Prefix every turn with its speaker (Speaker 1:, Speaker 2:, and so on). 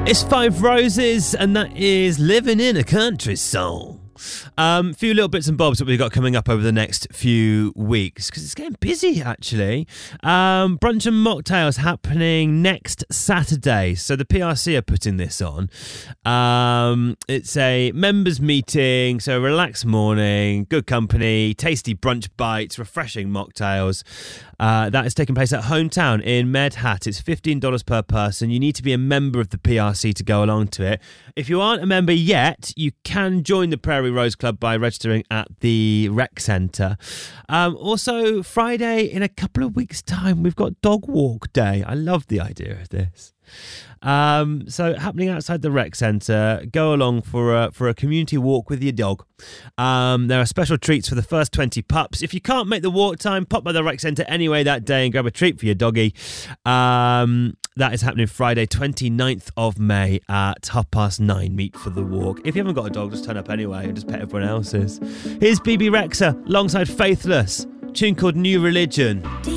Speaker 1: It's Five Roses, and that is Living in a Country Song. Few little bits and bobs that we've got coming up over the next few weeks, because it's getting busy actually. Brunch and mocktails happening next Saturday, so the PRC are putting this on. It's a members meeting, so relaxed morning, good company, tasty brunch bites, refreshing mocktails. That is taking place at Hometown in Medhat. It's $15 per person. You need to be a member of the PRC to go along to it. If you aren't a member yet, you can join the Prairie Rose Club by registering at the rec centre. Also, Friday in a couple of weeks' time, we've got Dog Walk Day. I love the idea of this. So happening outside the rec centre, go along for a community walk with your dog. There are special treats for the first 20 pups. If you can't make the walk time, pop by the rec centre anyway that day and grab a treat for your doggy. That is happening Friday 29th of May at 9:30. Meet for the walk. If you haven't got a dog, just turn up anyway and just pet everyone else's. Here's BB Rexha alongside Faithless, tune called New Religion.